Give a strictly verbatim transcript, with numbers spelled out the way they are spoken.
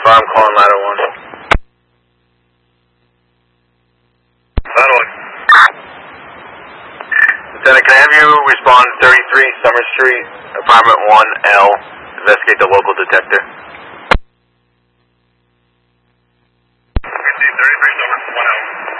five, I'm calling ladder one. Ladder one. Lieutenant, can I have you respond thirty-three Summer Street, apartment one L, investigate the local detector?